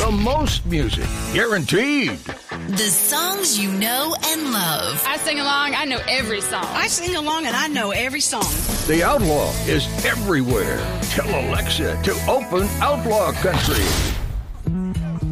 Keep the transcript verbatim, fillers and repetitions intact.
The most music, guaranteed. The songs you know and love. I sing along, I know every song. I sing along and I know every song. The Outlaw is everywhere. Tell Alexa to open Outlaw Country.